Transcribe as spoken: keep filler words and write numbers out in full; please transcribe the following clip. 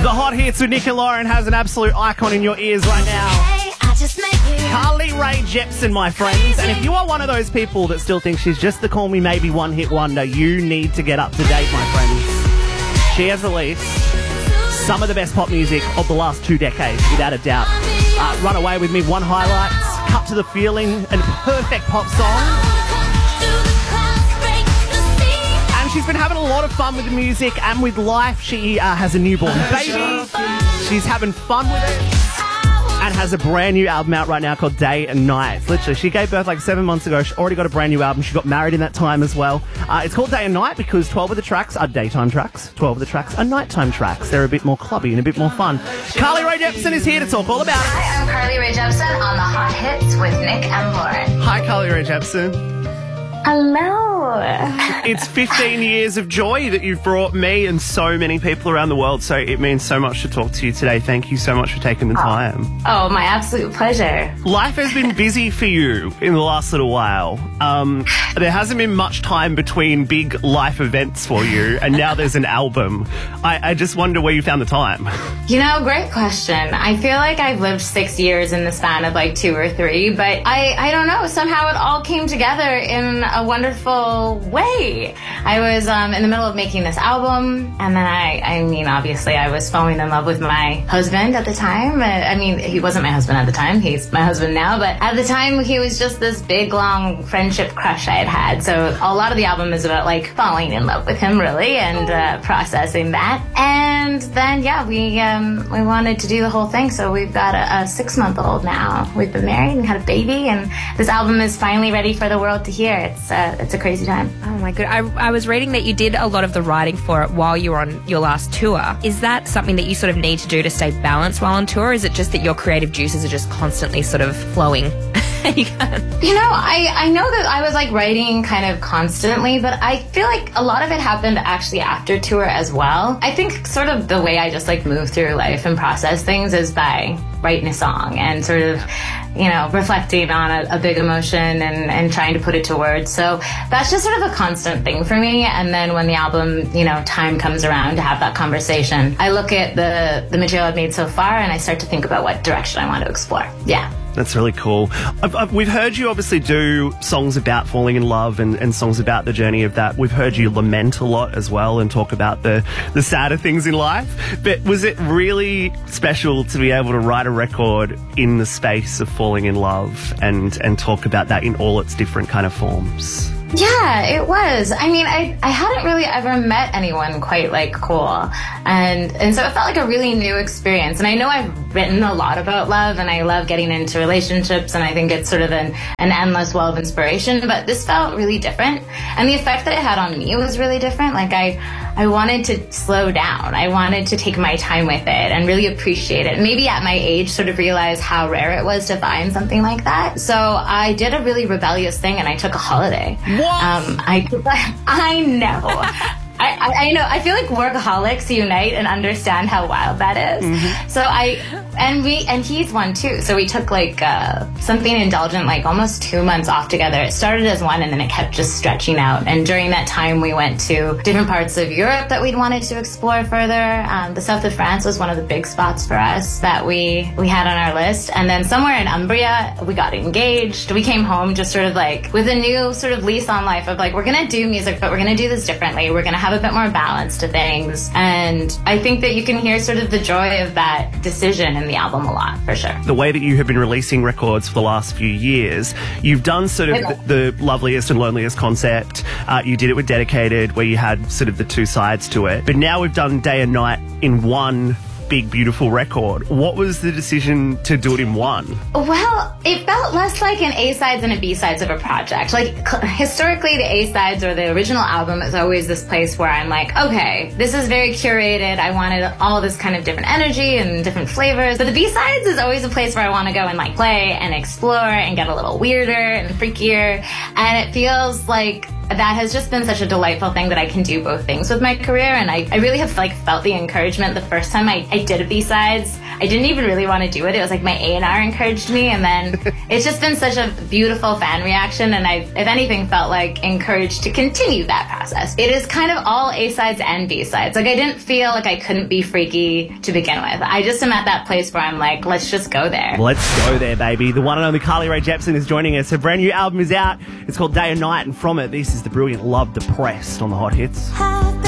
The hot hits with Nick and Lauren has an absolute icon in your ears right now. Hey, I just met you. Carly Rae Jepsen, my friends. And if you are one of those people that still thinks she's just the Call Me Maybe one-hit wonder, you need to get up to date, my friends. She has released some of the best pop music of the last two decades, without a doubt. Uh, Run Away With Me, One Highlights, Cut to the Feeling, and perfect pop song. She's been having a lot of fun with the music and with life. She uh, has a newborn baby. She's having fun with it and has a brand new album out right now called Day and Night. Literally, she gave birth like seven months ago. She already got a brand new album. She got married in that time as well. Uh, it's called Day and Night because twelve of the tracks are daytime tracks. twelve of the tracks are nighttime tracks. They're a bit more clubby and a bit more fun. Carly Rae Jepsen is here to talk all about it. Hi, I'm Carly Rae Jepsen on The Hot Hits with Nick and Lauren. Hi, Carly Rae Jepsen. Hello. It's fifteen years of joy that you've brought me and so many people around the world, so it means so much to talk to you today. Thank you so much for taking the time. Oh, my absolute pleasure. Life has been busy for you in the last little while. Um, there hasn't been much time between big life events for you, and now there's an album. I, I just wonder where you found the time. You know, great question. I feel like I've lived six years in the span of like two or three, but I, I don't know. Somehow it all came together in a wonderful way. I was um, in the middle of making this album, and then I, I mean, obviously I was falling in love with my husband at the time. I mean, he wasn't my husband at the time. He's my husband now, but at the time he was just this big, long friendship crush I had had. So a lot of the album is about like falling in love with him, really, and uh, processing that. And then, yeah, we um, we wanted to do the whole thing. So we've got a, a six-month-old now. We've been married and had a baby, and this album is finally ready for the world to hear. It's uh, it's a crazy time. Oh my god! I, I was reading that you did a lot of the writing for it while you were on your last tour. Is that something that you sort of need to do to stay balanced while on tour? Or is it just that your creative juices are just constantly sort of flowing? you, you know, I, I know that I was like writing kind of constantly, but I feel like a lot of it happened actually after tour as well. I think sort of the way I just like move through life and process things is by writing a song and sort of, you know, reflecting on a, a big emotion and, and trying to put it to words. So that's just sort of a constant thing for me. And then when the album, you know, time comes around to have that conversation, I look at the, the material I've made so far and I start to think about what direction I want to explore. Yeah. That's really cool. I've, I've, we've heard you obviously do songs about falling in love and, and songs about the journey of that. We've heard you lament a lot as well and talk about the, the sadder things in life. But was it really special to be able to write a record in the space of falling in love and, and talk about that in all its different kind of forms? Yeah, it was. I mean, I, I hadn't really ever met anyone quite like Cole. And and so it felt like a really new experience. And I know I've written a lot about love and I love getting into relationships and I think it's sort of an, an endless well of inspiration, but this felt really different. And the effect that it had on me was really different. Like I, I wanted to slow down. I wanted to take my time with it and really appreciate it. And maybe at my age sort of realize how rare it was to find something like that. So I did a really rebellious thing and I took a holiday. What? Um, I, I know. I, I, I know. I feel like workaholics unite and understand how wild that is. Mm-hmm. So I, and we, and he's one too. So we took like uh, something indulgent, like almost two months off together. It started as one and then it kept just stretching out. And during that time, we went to different parts of Europe that we'd wanted to explore further. Um, the south of France was one of the big spots for us that we, we had on our list. And then somewhere in Umbria, we got engaged. We came home just sort of like with a new sort of lease on life of like, we're going to do music, but we're going to do this differently. We're going to have a bit more balance to things. And I think that you can hear sort of the joy of that decision in the album a lot, for sure. The way that you have been releasing records for the last few years, you've done sort of the, the loveliest and loneliest concept. Uh, you did it with Dedicated, where you had sort of the two sides to it. But now we've done Day and Night in one big, beautiful record. What was the decision to do it in one? Well, it felt less like an A-sides and a B-sides of a project. Like, historically, the A-sides or the original album is always this place where I'm like, okay, this is very curated. I wanted all this kind of different energy and different flavors. But the B-sides is always a place where I want to go and like play and explore and get a little weirder and freakier. And it feels like that has just been such a delightful thing that I can do both things with my career. And I, I really have like felt the encouragement the first time I, I did a B-sides. I didn't even really want to do it. It was like my A and R encouraged me. And then it's just been such a beautiful fan reaction. And I've, if anything, felt like encouraged to continue that process. It is kind of all A-sides and B-sides. Like I didn't feel like I couldn't be freaky to begin with. I just am at that place where I'm like, let's just go there. Let's go there, baby. The one and only Carly Rae Jepsen is joining us. Her brand new album is out. It's called Day and Night. And from it, this is the brilliant Love Depressed on the Hot Hits.